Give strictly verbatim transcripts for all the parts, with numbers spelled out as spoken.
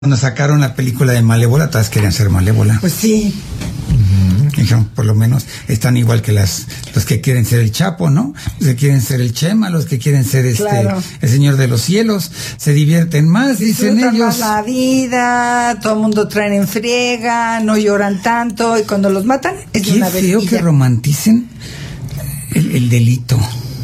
Cuando sacaron la película de Malévola, todas querían ser Malévola. Pues sí. Uh-huh. Dijeron, por lo menos están igual que las los que quieren ser el Chapo, ¿no? Los que quieren ser el Chema, los que quieren ser este claro. el Señor de los Cielos, se divierten más, disfrutan dicen ellos. Más la vida, todo el mundo traen en friega, no lloran tanto, y cuando los matan es Qué una feo vez que romanticen el, el delito.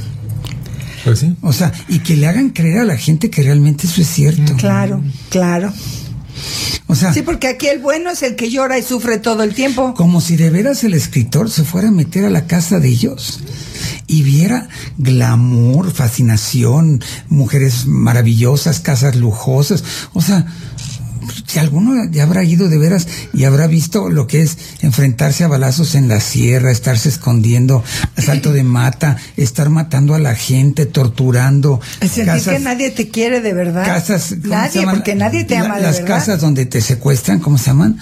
Pues sí. O sea, y que le hagan creer a la gente que realmente eso es cierto. Claro, claro. O sea, sí, porque aquí el bueno es el que llora y sufre todo el tiempo. Como si de veras el escritor se fuera a meter a la casa de ellos y viera glamour, fascinación, mujeres maravillosas, casas lujosas. O sea, si alguno ya habrá ido de veras y habrá visto lo que es enfrentarse a balazos en la sierra, estarse escondiendo, asalto de mata, estar matando a la gente, torturando. Sentir casas, que nadie te quiere de verdad. Casas, nadie, porque nadie te ama la, de las verdad. Las casas donde te secuestran, ¿cómo se llaman?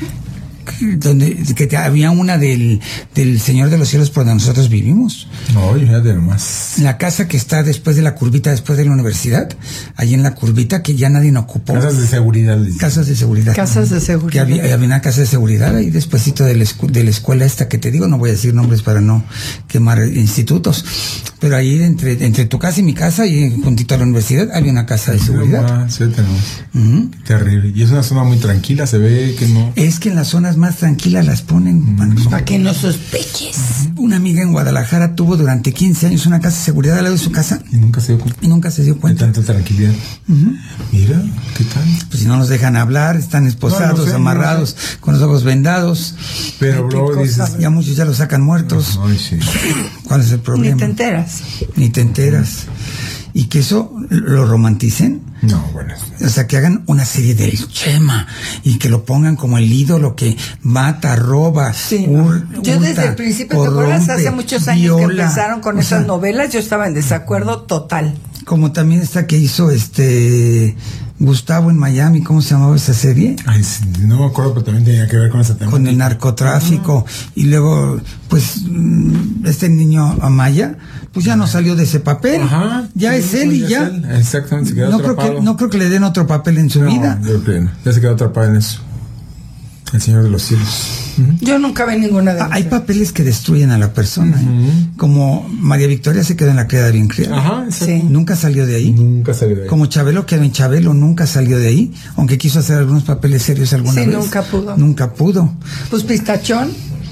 Donde que te, había una del del Señor de los Cielos por donde nosotros vivimos. No, yo de más. La casa que está después de la curvita, después de la universidad, ahí en la curvita que ya nadie no ocupó. Casas de seguridad. Casas de seguridad. Casas de seguridad. Que había, había una casa de seguridad ahí despuesito de la, escu- de la escuela esta que te digo, no voy a decir nombres para no quemar institutos, pero ahí entre entre tu casa y mi casa y juntito a la universidad había una casa de seguridad. Ah, sí, tenemos. Uh-huh. Terrible. Y es una zona muy tranquila, se ve que no. Es que en las zonas más tranquilas las ponen mm. para que no sospeches. Una amiga en Guadalajara tuvo durante quince años una casa de seguridad al lado de su casa y nunca se dio cuenta. Y nunca se dio cuenta. De tanta tranquilidad. Uh-huh. Mira, ¿qué tal? Pues si no nos dejan hablar, están esposados, no, no sé, amarrados, no sé. Con los ojos vendados. Pero luego dices, ya muchos ya los sacan muertos. Ay, sí. ¿Cuál es el problema? Ni te enteras. Ni te enteras. Y que eso lo romanticen. No, bueno. O sea, que hagan una serie del Chema y que lo pongan como el ídolo que mata, roba, sí. Ur, yo hurta, desde el principio, corrompe, ¿te acuerdas? Hace muchos años viola, que empezaron con esas sea, novelas, yo estaba en desacuerdo total. Como también esta que hizo este Gustavo en Miami, ¿cómo se llamaba esa serie? Ay, sí, no me acuerdo, pero también tenía que ver con ese tema. Con el narcotráfico. Uh-huh. Y luego, pues, este niño Amaya, pues ya no salió de ese papel. Ajá. Ya sí, es él y ya. Él. Exactamente, se quedó no atrapado. Creo que, no creo que le den otro papel en su no, vida. Yo creo que ya se quedó atrapado en eso. El Señor de los Cielos. Uh-huh. Yo nunca vi ninguna de ellas. Hay papeles que destruyen a la persona. Uh-huh. ¿eh? Como María Victoria se quedó en La criada bien criada. Ajá, sí. Nunca salió de ahí. Nunca salió de ahí. Como Chabelo quedó en Chabelo, nunca salió de ahí. Aunque quiso hacer algunos papeles serios alguna sí, vez. nunca pudo. Nunca pudo. Pues Pistachón.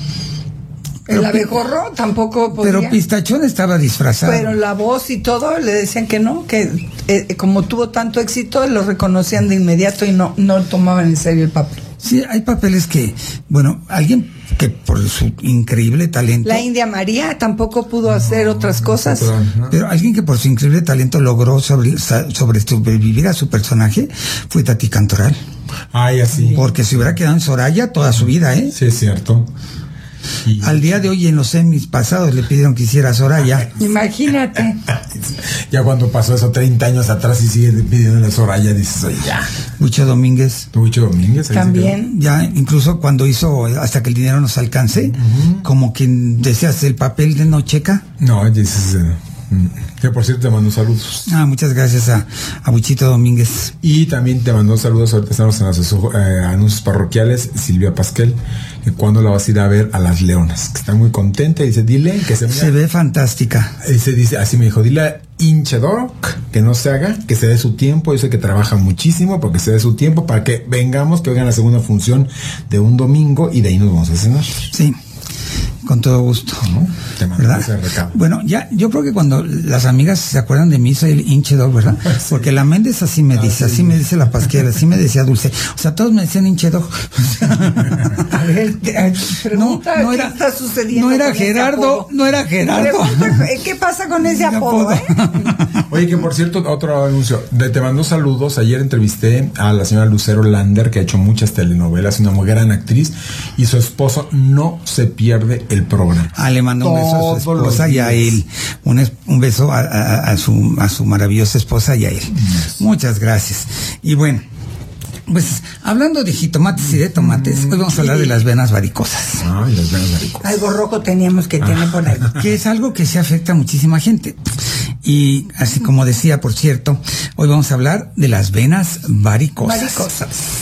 El pero, abejorro tampoco podía. Pero Pistachón estaba disfrazado. Pero la voz y todo le decían que no, que eh, como tuvo tanto éxito, lo reconocían de inmediato y no, no tomaban en serio el papel. Sí, hay papeles que, bueno, alguien que por su increíble talento... La India María tampoco pudo no, hacer otras cosas. No, no. Pero alguien que por su increíble talento logró sobre, sobre sobrevivir a su personaje fue Tati Cantoral. Ay, así. Porque se hubiera quedado en Soraya toda su vida, ¿eh? Sí, es cierto. Y... Al día de hoy en los semis pasados le pidieron que hiciera Soraya. Imagínate. Ya cuando pasó eso treinta años atrás y sigue pidiendo a Soraya, dices, oye, ya. Huicho Domínguez. Huicho Domínguez. También. Ya, incluso cuando hizo Hasta que el dinero nos alcance, uh-huh. como quien decías el papel de Nocheca. No, dices... Uh... Que por cierto te mandó saludos. Ah, muchas gracias a, a Huichito Domínguez. Y también te mandó saludos, ahorita estamos en los eh, anuncios parroquiales, Silvia Pasquel, que cuando la vas a ir a ver a Las Leonas, que está muy contenta y dice, dile que se, se ve fantástica. Y se dice, así me dijo, dile a Hinchedor que no se haga, que se dé su tiempo. Yo sé que trabaja muchísimo, porque se dé su tiempo para que vengamos, que oigan la segunda función de un domingo y de ahí nos vamos a cenar. Sí. Con todo gusto, ¿no? Te ¿verdad? Ese recado. Bueno, ya, yo creo que cuando las amigas se acuerdan de mí, soy el hinchedor, ¿verdad? Sí. Porque la Méndez así me dice, ah, sí. así me dice la Pasquera, así me decía Dulce. O sea, todos me decían hinchedor. A ver, pregunta, no, no era, ¿qué está sucediendo? No era Gerardo, no era Gerardo. Pregunta, ¿qué pasa con ese apodo, eh? Oye, que por cierto, otro anuncio. De, te mando saludos. Ayer entrevisté a la señora Lucero Lander, que ha hecho muchas telenovelas, una muy gran actriz, y su esposo no se pierde el programa. Ah, le mando un beso a su esposa y a él. Un, un beso a, a, a, su, a su maravillosa esposa y a él. Yes. Muchas gracias. Y bueno, pues hablando de jitomates y de tomates, hoy vamos a hablar de las venas varicosas. Ay, las venas varicosas. Algo rojo teníamos que tener por ahí. Que es algo que se afecta a muchísima gente. Y así como decía, por cierto, hoy vamos a hablar de las venas varicosas. Varicosas.